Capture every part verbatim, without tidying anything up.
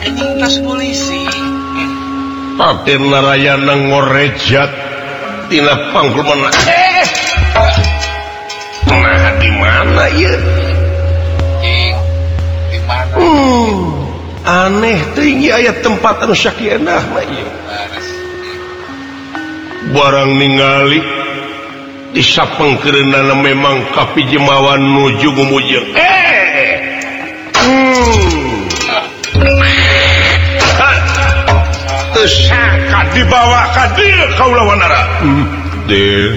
tas polisi. Raden Narayana ngorejat tina pangkulman. Eh, nah di mana ya? Di mana? Hmm, aneh tinggi ayat tempat anu sakieueunah mah ieu. Barang ningali disapengkeunana memang kapijemawan nuju ngumujeng. Eh, hmm. Saka dibawa ka dieu kaula wanara. Hmm. Den.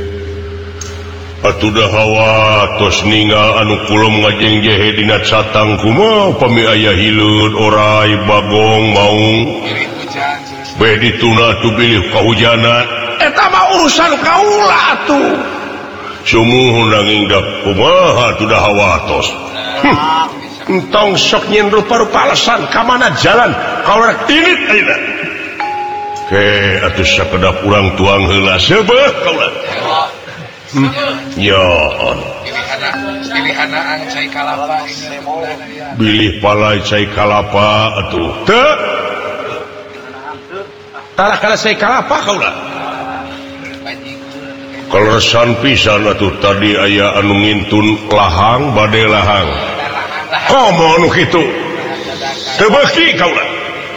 Atuh hawa tos ninggal anu kula ngajengjehe dina catang kumaha upami aya hileud orai bagong maung. Bae dituna tu bilih kahujanan. Eta mah urusan kaula atuh. Sumuhun nanging dak kumaha atuh hawa tos. Entong sok nyen rupa-rupa alasan ka mana jalan kaula rek tinit ayeuna. Ke atuh sakedap urang tuang heula seubeuh kaula. Hmm. Ya, pilihan ang cai kalapa bilih palai cai kalapa atuh. Teu. Tara kana cai kalapa kaula. Kaleresan pisan atuh tadi aya anu ngintun lahang bade lahang. Komo anu kitu? Teu beuki kaula.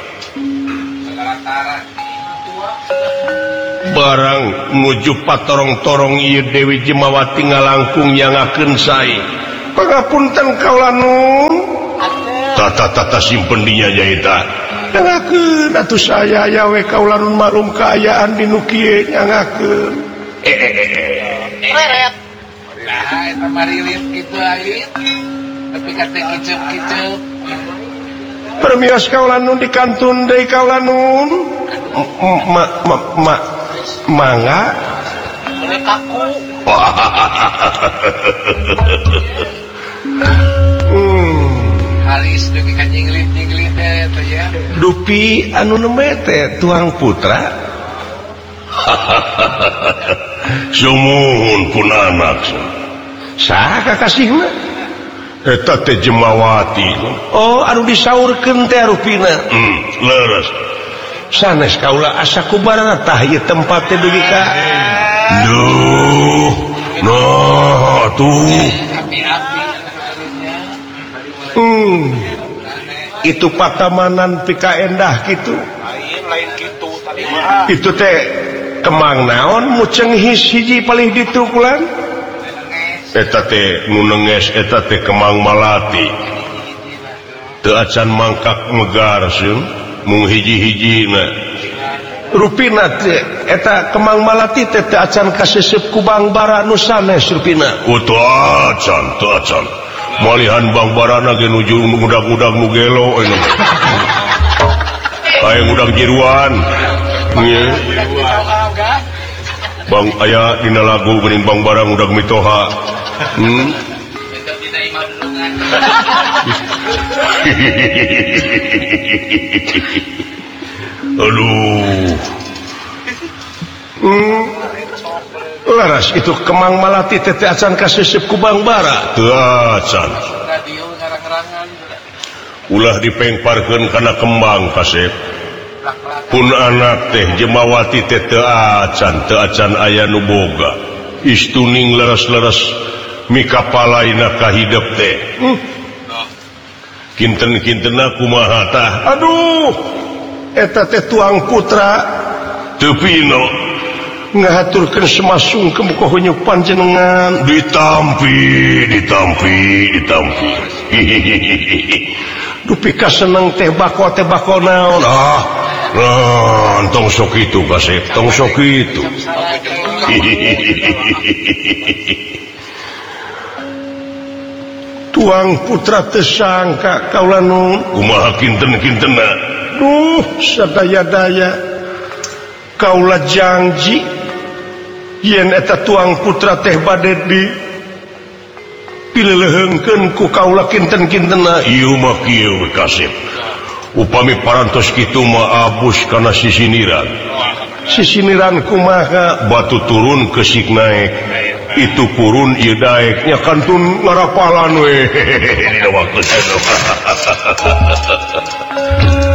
Barang nuju patorong-torong ieu Dewi Jemawati ngalangkung nyangakeun sae. Pangapunten kaula nun. Tata-tata simpen dinya nya eta. Nyangakeun atuh saya aya we kaula nun maklum kaayaan dinu kieu nyangakeun. Eh eh eh. Reret. Nah, eta marilit kitu ait. Tapi kate kiceup-kiceup. Permios kaula nun dikantun deui kaula nun. Ma ma ma mangga boleh kaku. Hmm. Halis dupi ka nyinglit-nyinglit eta ya. Dupi anu nemeh teh tuang putra. Sumuhun pun anak. Saha kakasihna? Eta teh Jemawati. Oh, anu disaurkeun teh rupina. Hmm, leres. Sanes kaula asa kubarana tah ieu tempat teh dugi ka. Duh. Noh, tuh. Hmm. Itu patamanan pika endah kitu. Lain lain kitu tadi mah. Itu teh kemang naon muceng hiji palih ditu kulan. Eta teh nu nenges eta teh kemang malati. Teu acan mangkak megar seun. Mung hiji-hijina rupina teh eta kemang malati teh teh acan kasesep ku Bang Bara nu sanes rupina. Kutu acan, teu acan. Malihan Bang Barana ge nuju udag-udag nu gelo anu. Aya udag jiruan. Nya. Bang aya dina lagu geuning Bang Bara udag mitoha. Hmm. Aduh. Hmm. Laras itu kemang malati teh acan kasesep ku Bang Bara. Teu acan. Ulah dipengparkeun kana kembang kasep. Pun anak teh Jemawati teh teu acan, teu acan aya nu boga. Istuning leres-leres mika palaina ka hidep teh. Hmm. Kinten-kintenna kumaha tah? Aduh. Eta teh tuang putra teu pino ngahaturkeun semasungkeun ka hunyuk panjenengan. Ditampi, ditampi, ditampi. Dupi ka seneng teh bako teh bako naon? Ah, nah, tong sok itu kasep, tong sok itu. Tuang putra teu sangka kaula nun kumaha kinten-kintenna. Duh, sadaya-daya kaula janji yen eta tuang putra teh bade di pileuleungkeun ku kaula kinten-kintenna. Ieu mah kieu kasep. Upami parantos kitu mah abus kana sisiniran. Sisiniran kumaha? Batu turun kesik naik. Itu purun ieu daek nya kantun ngarapalan we. Dina waktu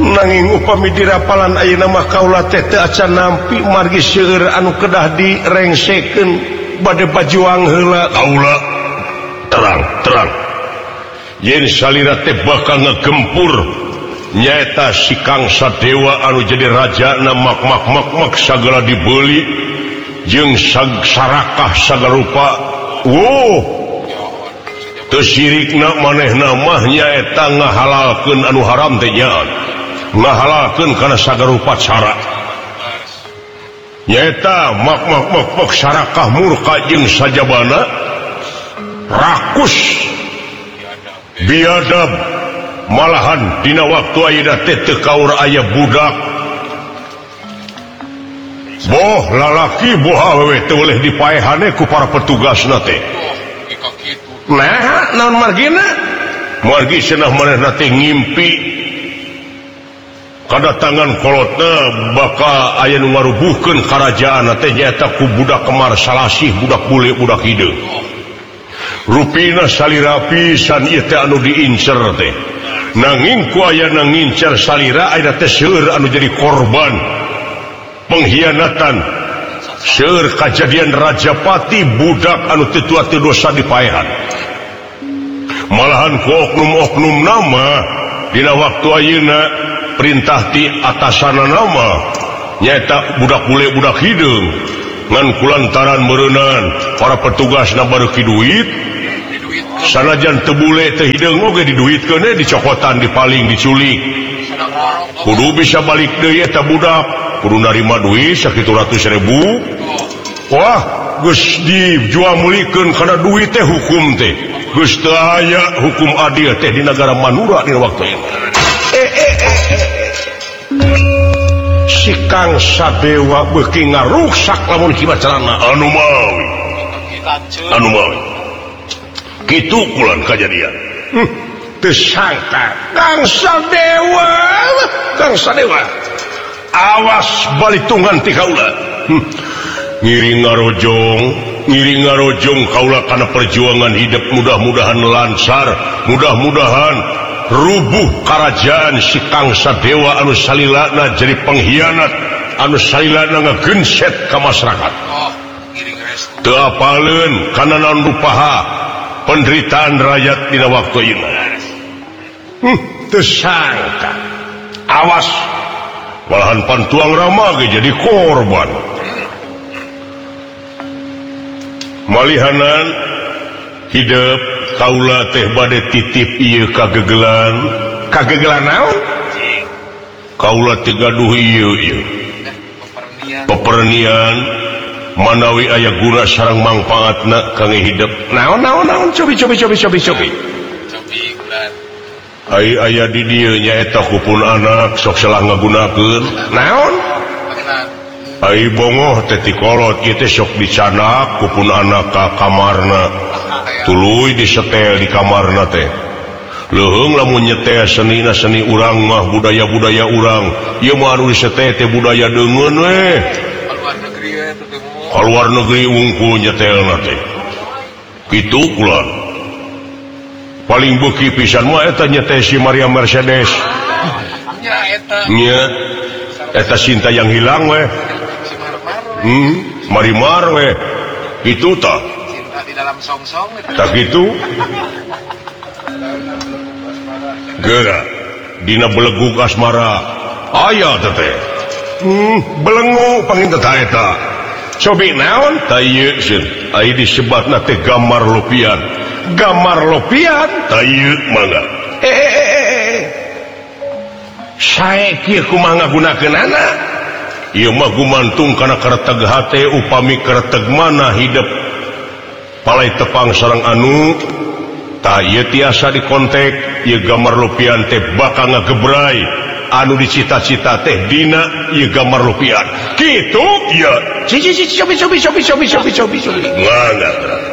nanging upami dirapalan ayeuna mah kaula teh teu acan nampi margi seueur anu kedah direngsekeun bade bajuang heula. Kaula terang terang yen salira teh bakal ngagempur nyaeta si Kang Sadewa anu jadi raja na mak mak mak mak sagala dibeli jeung sarakah sagala rupa. Wow, teu sirikna manehna mah nyaeta ngahalalkeun anu haram teh nya, ngahalalkeun kana sagala rupa cara. Nyaeta mak mak mak mak sarakah murka jeung sajabana rakus biadab. Malahan dina waktu ayeuna teh teu kaur aya budak boh lalaki boh awewe teu boleh dipaehane ku para petugasna teh. Nah, naon margina? Margi cenah manehna teh ngimpi kadatangan kolotna bakal aya nu ngarubuhkeun karajaan teh nyaeta ku budak kemar salasih, budak bule, budak hideung. Rupina salira pisan ieu teh anu diincer teh. Nanging ku aya ngincer salira aya teh seueur anu jadi korban pengkhianatan. Seueur kajadian Rajapati budak anu teu tua teu dosa dipaehan. Malahan ku oknum-oknum nama dina waktu ayeuna perintah ti atasana nama nyaeta budak bule budak hideung ngan kulantaran meureunnan para petugasna bareuki duit. Sanajan teu bule teu hideung oge diduitkeun eh dicokotan dipaling diculik. Kudu bisa balik deui eta budak, kudu narima duit sakitu ratus ribu. Wah, geus dijual mulikeun kana duit teh hukum teh. Geus teu aya hukum adil teh di negara Manura dina waktu ieu. Eh eh eh. Si Kang Sadewa beuki ngaruksak lamun kibacarana anu mawi. Anu mawi. Kitu kulan kajadian. Hmm, teu sangka Kang Sadewa, Kang Sadewa. Awas balitungan ti kaula. Hmm. Ngiring ngarojong, ngiring ngarojong kaula kana perjuangan hidup mudah-mudahan lancar, mudah-mudahan rubuh kerajaan si Kang Sadewa anu salilana jadi pengkhianat, anu salilana ngagenset ka masyarakat. Teu apaleun kana naon rupaha penderitaan rakyat dina waktu ini. Hmm, teu sangka. Awas, malahan pantuang rama ge jadi korban. Malihanan hidup kaula teh bade titip ieu kagegelan. Kagegelan naon? Kaula teh gaduh ieu ieu. Pepernian manawi aya guna sareng mangpaatna kangge hidup. Naon naon naon cobi cobi cobi cobi cobi. Cobi bulan. Ai aya di dieu nyaeta kupun anak sok salah ngagunakeun. Naon? Ai bongoh teh ti kolot ieu teh sok dicanak kupun anak ka kamarna. Tuluy disetel di kamarna teh. Leuheung lamun nyetel senina seni urang mah budaya-budaya urang. Ieu mah anu disetel teh budaya deungeun we. Luar negeri wungkul nyetelna teh. Kitu kula. Paling beuki pisan mah eta nyetel si Maria Mercedes. Nya eta. Nya eta cinta yang hilang we. Hmm, Marimar we. Itu tah. Cinta di dalam song-song eta. Tak kitu. Geura dina beleguk asmara aya teh. Hmm, belengu panginten tah eta. Cobi naon? Taieu sieun. Ai disebatna teh gambar lopian. Gambar lopian? Taieu mangga. Eh eh eh eh. Sae kieu kumaha ngagunakeunana? Ieu mah gumantung kana kareteg hate upami kareteg mana hidup palai tepang sareng anu tah ieu tiasa dikontek. Ieu gambar lopian teh bakal ngagebrai anu dicita-cita teh dina ieu gambar lopian. Kitu ieu. Cici cici cobi cobi cobi cobi cobi cobi cobi. Mangga.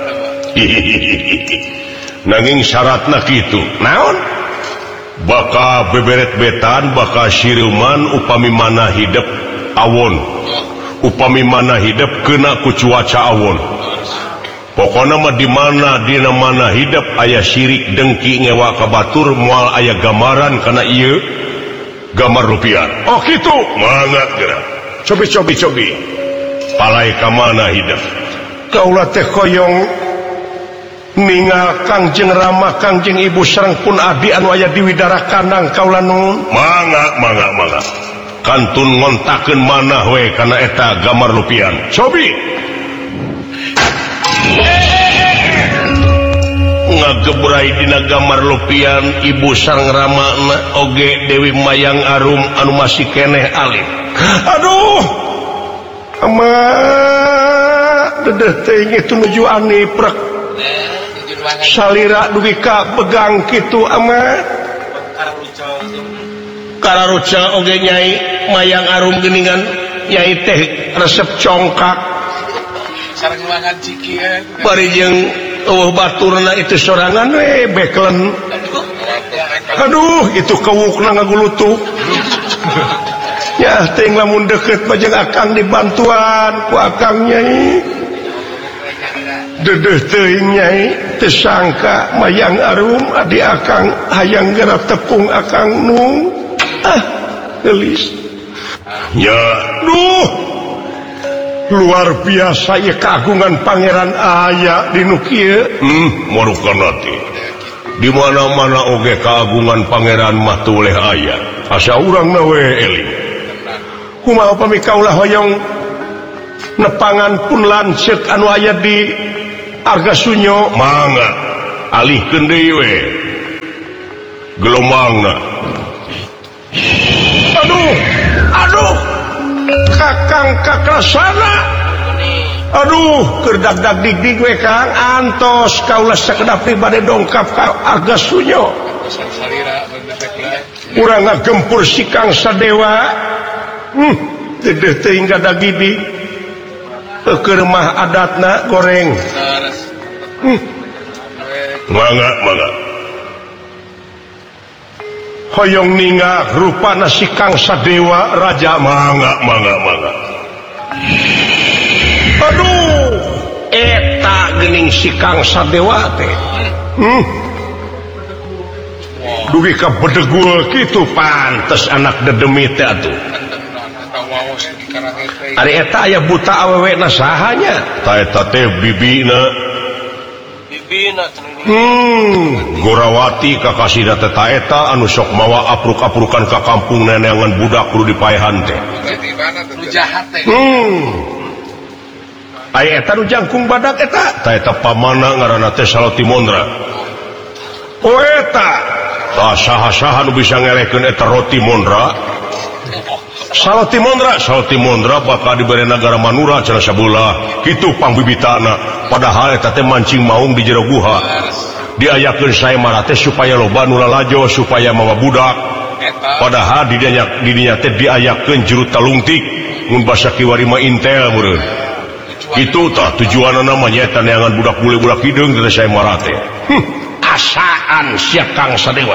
Nanging syaratna kitu. Naon? Baka beberet betan, baka siriuman upami mana hidup awon. Upami mana hidup kena ku cuaca awon. Pokona mah di mana dina mana hidup aya sirik dengki ngewa ka batur moal aya gambaran kana ieu gambar rupiah. Oh gitu, mangga gerak. Cobi-cobi-cobi. Palai kamana hidup. Kaulah teh koyong ningal Kangjeng Rama, Kangjeng Ibu sareng pun adi anu aya di Widara Kanang kaulah nuhun. Mangga, mangga, mangga. Kantun ngontakeun manah we kana eta gambar rupiah. Cobi. Ngagebrai dina gambar lupian Ibu sareng Ramana oge Dewi Mayang Arum anu masih keneh alit. Aduh ama dedeh teh itu nuju ani prek salira dugi ka begang kitu ama kararuca oge Nyai Mayang Arum geuningan Nyai teh resep congkak sareng ruangan ciki bari jeung oh baturna itu sorangan we beklen. Aduh itu kewukna ngagulutuk. Ya ting lamun deket bajeng akang dibantuan ku akang Nyai. Dedeh teuing Nyai teu sangka Mayang Arum adi akang hayang geura tepung akang nu. Ah gelis. Ya duh luar biasa ya keagungan pangeran aya di nu kieu. Hmm, morukan hati. Di mana-mana oge keagungan pangeran mah teu leh aya. Asa urangna we eling. Kumaha upami kaulah hoyong nepangan pun lanceuk anu aya di Argasunyo? Mangga. Alihkeun deui we. Gelombangna. Aduh, aduh. Kakang kakrasana. Aduh kerdag-dag dig-dig we Kang antos kaulah sakedap pribadi dongkap ka Argasunyo. Urang ngagempur si Kang Sadewa. Hmm dedeh teuing gadag gidi. Keur mah adatna goreng. Hmm. Mangga mangga. Hoyong ninga rupana si Kang Sadewa raja. Mangga mangga mangga. Aduh eta geuning si Kang Sadewa teh. Hmm. Dugi ka bedegul kitu pantes anak dedemit teh atuh. Ari eta aya buta awewena sahanya? Ta eta teh bibina. Bibina Hmm, Gorawati kakasina teh taeta anu sok mawa apruk-aprukan ka kampung neneangan budak kudu dipaehan teh. Nu jahat teh. Hmm. Ai eta nu jangkung badak eta, taeta pamana ngaranna teh Salotimondra. Oh eta, tah saha-saha nu bisa ngelehkeun eta Rotimondra? Salotimondra, Salotimondra bakal dibere nagara Manura cenah sabeula. Kitu pangbibitana. Padahal eta teh mancing maung di jero guha. Diayakeun sae mara teh supaya loba nu lalajo supaya mawa budak. Padahal di dinya di dinya teh diayakeun juru talungtik mun basa kiwari mah intel meureun. Kitu tah tujuanna namanya eta neangan budak bule budak hideung teh sae mara teh. Hm, asaan sia Kang Sadewa.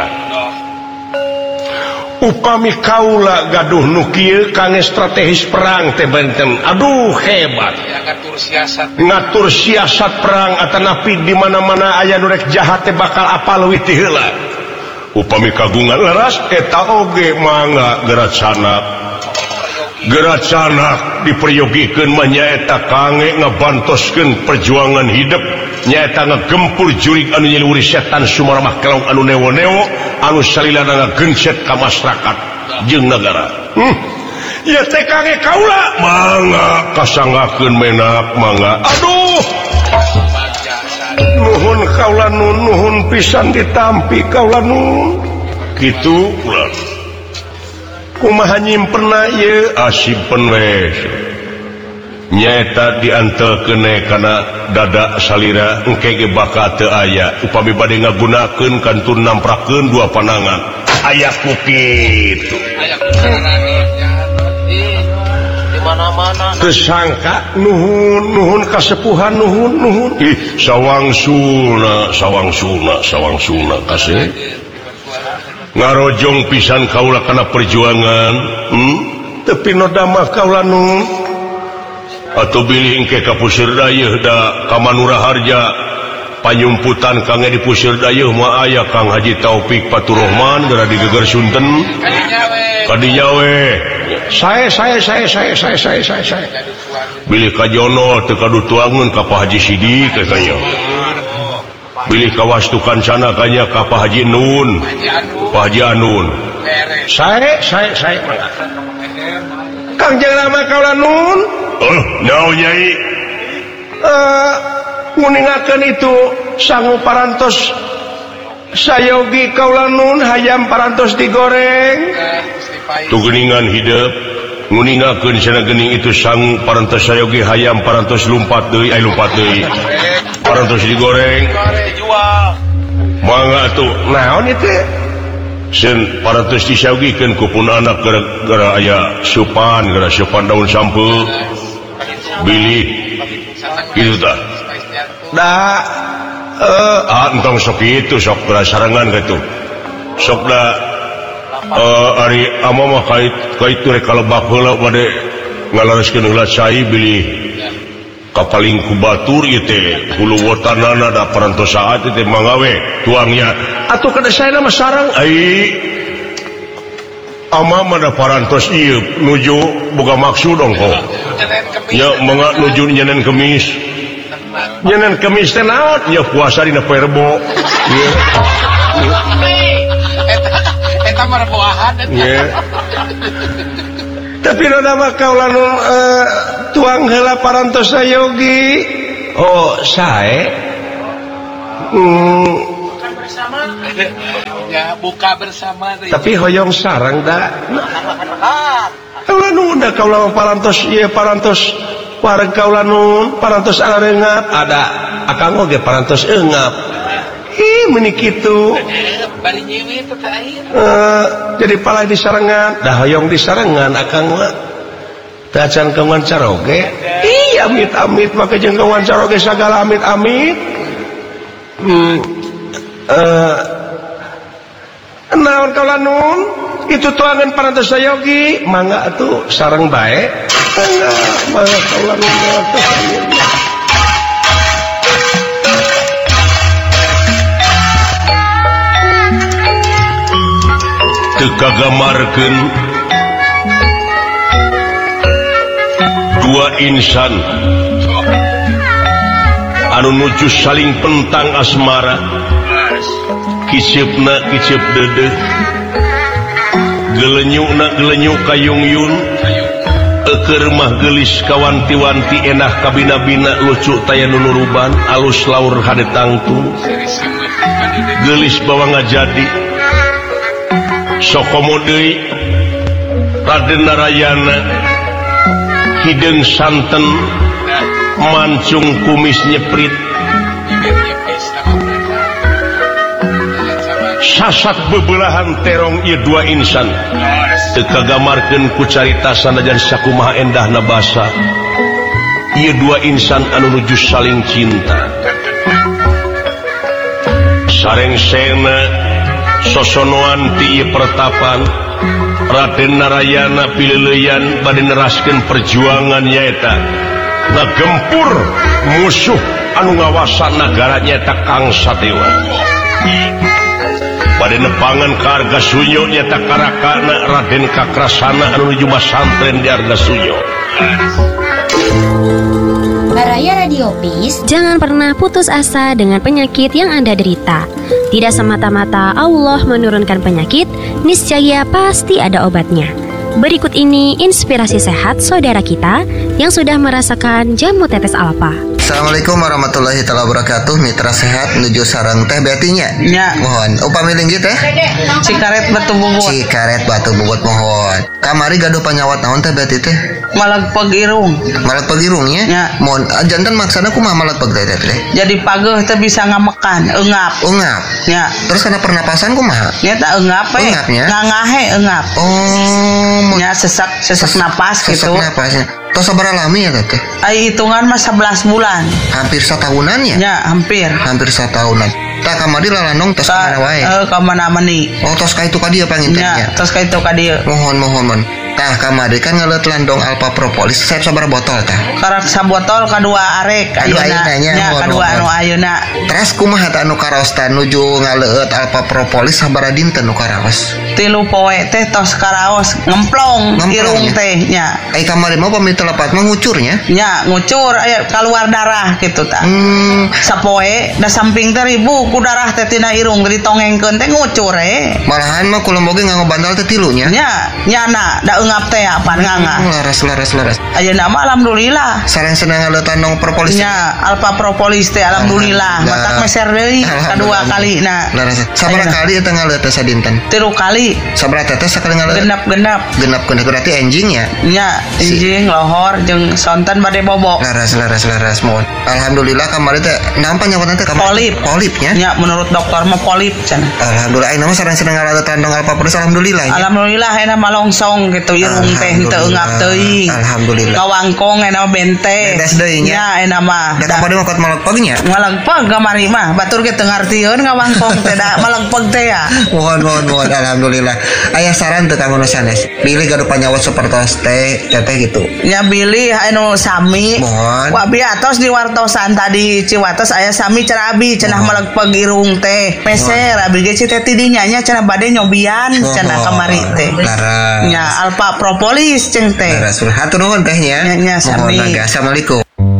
Upami kaula gaduh nu kieu kangge strategis perang teh benten. Aduh hebat. Ngatur siasat. Ngatur siasat perang atanapi di mana-mana aya nu rek jahat teh bakal apal leuwih ti heula. Upami kagungan leras eta oge mangga gerat sanak. Gerat sanak diperyogikeun mah nyaeta kangge ngabantoskeun perjuangan hidup. Nyaeta ngagempur jurig anu nyeluri setan sumaramah kelong anu newo-newo anu salilana ngagencet ka masyarakat jeung nagara. Hmm. Ya teh kangge kaula mangga kasanggakeun menak mangga. Aduh. Nuhun kaula nun nuhun pisan ditampi kaula nun. Kitu ulah. Kumaha nyimpenna ieu asimpen we. Nyaeta diantelkeun kana dada salira engke ge bakal teu aya upami bade ngagunakeun kantun namprakeun dua panangan aya ku kitu aya di mana-mana teu sangka nuhun nuhun kasepuhan nuhun nuhun ih sawangsuna sawangsuna sawangsuna kasih ngarojong pisan kaula kana perjuangan hmm? Tapi noda mah kaula nu atau bilih engke ka Pusir Dayeuh da ka Manura Harja panyumputan Kang di Pusir Dayeuh mah aya Kang Haji Taufik Faturrahman gara di Geger Sunten. Kadinya we. Saya saya saya saya saya saya saya saya. Bilih ka Jono teu kadu tuangeun ka Pak Haji Sidik kanya. Bilih ka Wastukan sana kanya ka Pak Haji Nun. Pak Haji Anun. Saya saya saya Kang jeung nama kaula Nun. Oh, naon Nyai? Eh nguningakeun itu sangu parantos sayogi kaula Nun hayam parantos digoreng. Tu geuningan hideup nguningakeun cenah geuning itu sangu parantos sayogi hayam parantos lumpat deui ai lumpat deui. Parantos digoreng dijual. Mangga atuh naon itu? Sen parantos disaugikeun ku pun anak gara-gara aya supan gara supan daun sampeu. Bilih kitu tah. Da eh ah entong sok itu sok gara sarangan gitu. Sok da eh ari ama mah kait kaitu rek kalebak heula bade ngalareskeun heula cai bilih kapaling ku batur ieu teh hulu wotanana da parantos saat teh mangawe tuangnya atuh kada saena mah sareng ai ama mah da parantos ieu nuju boga maksud ongko nya mangga nuju nyenen kemis nyenen kemis teh naon nya puasa dina perbo ieu eta mah reboahan eta tapi nama kaula nu uh, tuang heula parantos sayogi. Oh, sae. Hmm. Bersama. Ya, buka bersama. Tapi hoyong sarang da. Kaula nu da kaula parantos ieu parantos wareg kaula nu parantos arengat ada akang oge parantos eungap. Ih, meuni kitu. Bari nyiwi teh air. Eh, jadi palai di sarangan, dah hoyong di sarangan akang mah. Teu acan ka wancar oge. Ih, amit-amit make jeung ka wancar oge sagala amit-amit. Hmm. Eh, naon kaula Nun? Itu tuangan parantos sayogi, mangga atuh sareng bae. Mangga, mangga kaula Nun atuh. Kagamarkeun dua insan anu nuju saling pentang asmara kiceupna kiceup deudeuh gelenyuna gelenyu kayungyun eukeur mah geulis kawanti-wanti enah kabina-bina lucu taya nu nuruban alus laur hade tangtung geulis bawa ngajadi sokomo deui Raden Narayana hideung santen mancung kumis nyeprit sasat bebelahan terong ieu dua insan teu kagamarkeun ku carita sanajan sakumaha endahna basa ieu dua insan anu nuju saling cinta sareng-sena sosonoan ti pertapan Raden Narayana pileuleyan bade neraskeun perjuangan nyaeta ngagempur musuh anu ngawasan nagara nyaeta Kang Sadewa bade nepangan ka Argasunyo nyaeta karakana Raden Kakrasana anu nuju masantren di Argasunyo. Baraya Radio Peace, jangan pernah putus asa dengan penyakit yang Anda derita. Tidak semata-mata Allah menurunkan penyakit, niscaya pasti ada obatnya. Berikut ini inspirasi sehat saudara kita yang sudah merasakan jamu tetes alpa. Assalamualaikum warahmatullahi wabarakatuh. Mitra sehat menuju sarang teh betinya. Ya. Mohon upami linggih teh. Cikaret batu bubut. Cikaret batu bubut mohon. Kamari gaduh panyawat naon teh beti teh? Malag pagirung. Malag pagirungnya? Ya. Mohon jantan maksana kumaha malag pag teh teh? Jadi pageuh teh bisa ngamekan, eungap. Eungap. Ya. Terus kana pernapasan kumaha? Nya teh eungap we. Eungapnya? Ngangahe eungap. Oh. Nya sesak sesak napas sesak gitu. Sesak napasnya. Tos sabaraha lami ya teh? Ai hitungan mah sebelas bulan. Hampir satahunan ya? Ya, hampir. Hampir satahunan. Tak kamari lalanong tos ka mana wae? Eh, ka mana mani. Oh, tos ka itu ka dieu pangintennya. Ya, tos ka itu ka dieu. Mohon mohon mohon. Tah kamari kan ngeleut landong alpha propolis saya sabar botol tah. Karak sabotol kadua arek Aduh, ayeuna ayeuna nya, nya mohon, kadua mohon. anu ayeuna. Terus kumaha tah anu karaos tah nuju ngaleut alpha propolis sabaraha dinten nu karaos? Tilu poe teh tos karaos ngemplong Ngemplong, irung ya. teh nya. Ai kamari mah pami telepat mah ngucurnya. Nya ngucur aya keluar darah gitu tah. Hmm, Sapoe da samping teh ribu ku darah teh tina irung ditongengkeun teh ngucur eh. malahan mah kula boge nganggo bantal teh tilunya. Nya nyana da eungap teh apaan nganga. Laras laras laras. Ayeuna mah alhamdulillah. Sareng senang ngaleut landong propolis. Nya alpha propolis teh alhamdulillah Alhamdulillah. matak meser deui kadua kali na. Laras. Sabaraha Ayeuna. kali eta ngaleut teh sadinten? Tilu kali Sabaraha tetes sakali ngaleut? genap-genap. Genap genap berarti enjingnya. Nya injing lohor jeung sonten bade bobo. Laras laras laras mohon. Alhamdulillah kamari teh nampa nyawatan teh kamari. Polip. Polipnya. Nya menurut dokter mah polip cenah. Alhamdulillah ayeuna mah sareng senang ngaleut landong alpha propolis alhamdulillah. nya. Alhamdulillah enak malongsong gitu irung teh henteu eungap teuing. Alhamdulillah. Ngawangkong enak bente. Bedes deui nya. Nya enak mah. Da kapade mah kot malekpeg nya. Ngalengpeg kamari mah batur ge teu ngartieun ngawangkong teh da malengpeg teh ya. Mohon mohon mohon alhamdulillah. Aya saran teu kanggo nu sanes. Pilih gaduh panyawat sapertos teh teteh gitu. Nya bilih anu sami. Mohon. Wa abi atos di wartosan tadi Ciwates aya sami cenah abi cenah malengpeg irung teh. Peser abi ge teh tidinya nya cenah bade nyobian cenah kamari teh. Laras. Nya alpha propolis ceng teh. Laras. Hatur nuhun tehnya. Nya, nya, sami. Mohon naga. Assalamualaikum.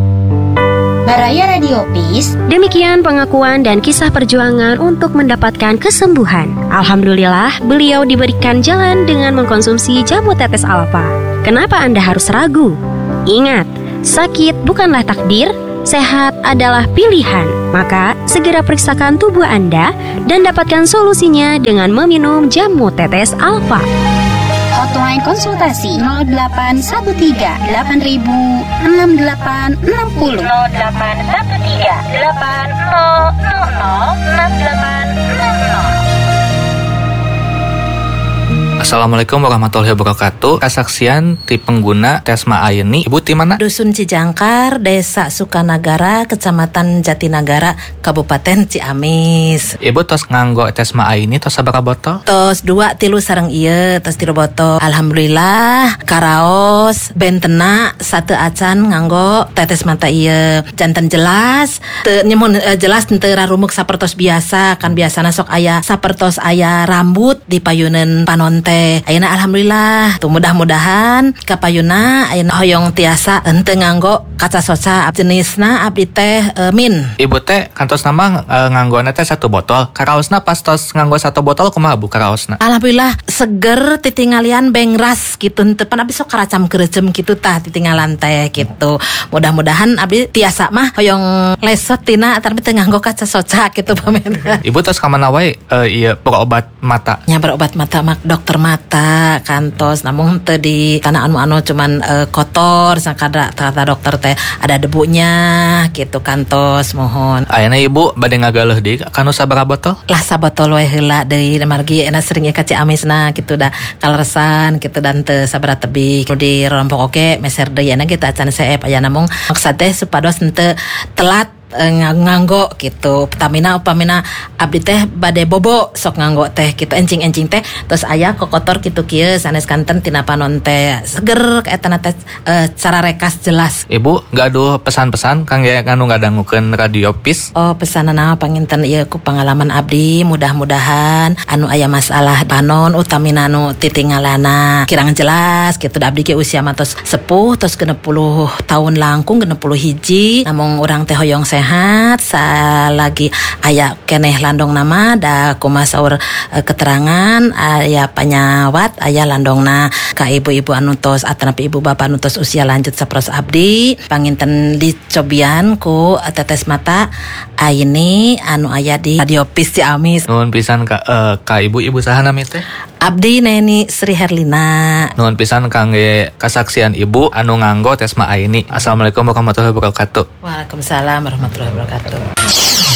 Baraya Radio Peace. Demikian pengakuan dan kisah perjuangan untuk mendapatkan kesembuhan. Alhamdulillah, beliau diberikan jalan dengan mengkonsumsi jamu tetes alfa. Kenapa Anda harus ragu? Ingat, sakit bukanlah takdir, sehat adalah pilihan. Maka, segera periksakan tubuh Anda dan dapatkan solusinya dengan meminum jamu tetes alfa. Hotline konsultasi nol delapan satu tiga delapan ribu enam delapan enam nol nol delapan satu tiga delapan nol nol nol enam delapan enam nol. Assalamualaikum warahmatullahi wabarakatuh. Kesaksian ti pengguna Tesma Aini. Ibu ti mana? Dusun Cijangkar, Desa Sukanagara, Kecamatan Jatinagara, Kabupaten Ciamis. Ibu tos nganggo Tesma Aini tos sabaraha botol? Tos dua tilu sareng ieu, tos tilu botol. Alhamdulillah, karaos bentena satu acan nganggo tetes mata ieu. Janten jelas, teu nyemun eh, jelas teu rarumuk sapertos biasa, kan biasana sok aya sapertos aya rambut di payuneun panonte. Ayeuna alhamdulillah, tuh mudah-mudahan kapayuna ayeuna hoyong tiasa henteu nganggo kaca soca jenisna abdi teh e, min. Ibu teh kantos nama e, nganggona teh satu botol. Karaosna pas tos nganggo satu botol kumaha Bu karaosna? Alhamdulillah seger titingalian bengras gitu henteu pan abdi sok karacam kerecem gitu tah titingalan teh gitu. Mudah-mudahan abdi tiasa mah hoyong lesot tina tapi teu nganggo kaca soca gitu pamen. Ibu tos ka mana wae e, ieu berobat mata? Nya berobat mata mak dokter mata kantos namun teu di tanah anu-anu cuman e, kotor sakada kata dokter teh ada debunya gitu kantos mohon. Ayeuna Ibu bade ngagaleuh deui kanu sabaraha botol? Lah sabotol we heula deui margi ena sering ka Ciamisna gitu dah kaleresan gitu dan teu sabaraha tebih di rompok oke meser deui ena kita acan seep aya namung maksud teh supados henteu telat nganggo gitu Pertamina upamina abdi teh bade bobo sok nganggo teh gitu encing-encing teh terus aya kokotor kitu kieu sanes kanten tina panon teh seger kaetana teh e, cara rekas jelas. Ibu gaduh pesan-pesan kangge anu ngadangukeun Radio Peace? Oh pesanana panginten ieu ku pengalaman abdi mudah-mudahan anu aya masalah panon utamina anu titingalana kirang jelas gitu abdi ge usia mah tos sepuh tos genep puluh tahun langkung genep puluh hiji namung urang teh hoyong sehat salagi aya keneh landong nama da kumaha saur e, keterangan aya panyawat aya landongna ka ibu-ibu anu tos atanapi ibu bapak anu tos usia lanjut saperos abdi panginten dicobian ku tetes mata Aini anu aya di Radio Peace Ciamis. Nuhun pisan ka uh, ka ibu-ibu saha nami teh? Abdi Neni Sri Herlina. Nuhun pisan kangge kasaksian ibu anu nganggo Tesma Aini. Assalamualaikum warahmatullahi wabarakatuh. Waalaikumsalam warahmatullahi wabarakatuh.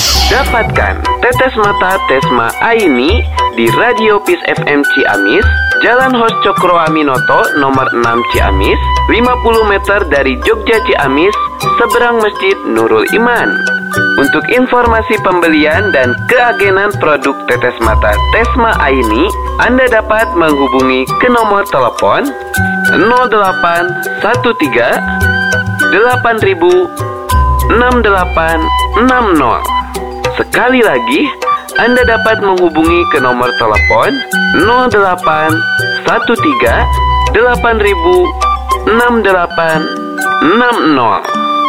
Dapatkan tetes mata Tesma Aini di Radio Peace F M Ciamis Jalan Hos Cokro Aminoto nomor enam Ciamis, lima puluh meter dari Jogja Ciamis, seberang Masjid Nurul Iman. Untuk informasi pembelian dan keagenan produk tetes mata Tesma Aini, Anda dapat menghubungi ke nomor telepon nol delapan satu tiga delapan ribu enam delapan enam nol. Sekali lagi, Anda dapat menghubungi ke nomor telepon nol delapan satu tiga delapan ribu enam delapan enam nol.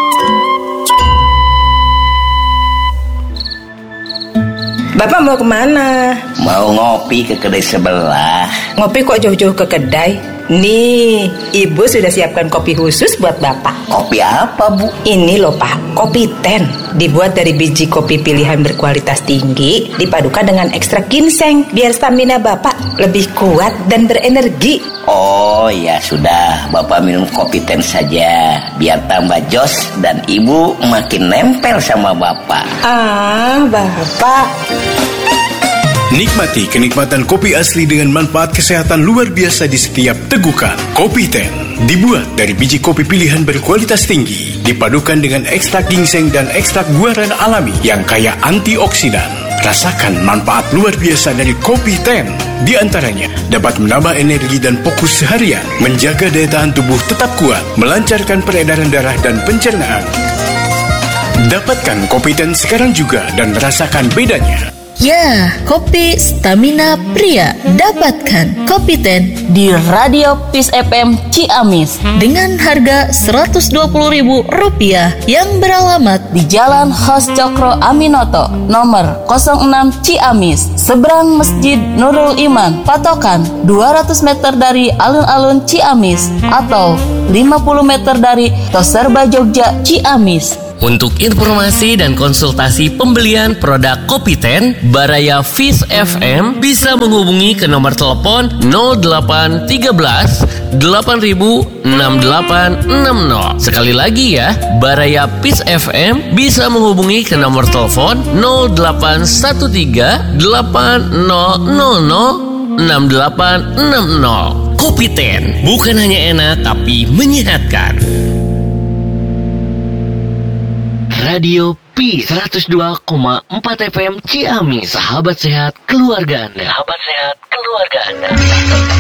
Bapak mau kemana? Mau ngopi ke kedai sebelah. Ngopi kok jauh-jauh ke kedai? Nih, Ibu sudah siapkan kopi khusus buat Bapak. Kopi apa, Bu? Ini loh Pak, kopi ten. Dibuat dari biji kopi pilihan berkualitas tinggi, dipadukan dengan ekstrak ginseng, biar stamina Bapak lebih kuat dan berenergi. Oh ya sudah, Bapak minum kopi ten saja, biar tambah jos dan Ibu makin nempel sama Bapak. Ah, Bapak. Nikmati kenikmatan kopi asli dengan manfaat kesehatan luar biasa di setiap tegukan. Kopi Ten dibuat dari biji kopi pilihan berkualitas tinggi, dipadukan dengan ekstrak ginseng dan ekstrak guaran alami yang kaya antioksidan. Rasakan manfaat luar biasa dari Kopi Ten. Di antaranya dapat menambah energi dan fokus seharian, menjaga daya tahan tubuh tetap kuat, melancarkan peredaran darah dan pencernaan. Dapatkan Kopi Ten sekarang juga dan rasakan bedanya. Ya, kopi stamina pria. Dapatkan Kopi Ten di Radio Peace F M Ciamis dengan harga seratus dua puluh ribu rupiah yang beralamat di Jalan Hos Cokro Aminoto nomor nol enam Ciamis, seberang Masjid Nurul Iman, patokan dua ratus meter dari alun-alun Ciamis atau lima puluh meter dari Toserba Jogja Ciamis. Untuk informasi dan konsultasi pembelian produk Kopi Ten Baraya Fish F M bisa menghubungi ke nomor telepon nol delapan tiga belas delapan ribu enam delapan enam nol. Sekali lagi ya, Baraya Fish F M bisa menghubungi ke nomor telepon nol delapan satu tiga delapan nol nol nol enam delapan enam nol. Kopi Ten bukan hanya enak tapi menyehatkan. Radio P seratus dua koma empat F M Ciamis, sahabat sehat keluarga Anda. Sahabat sehat keluarga Anda.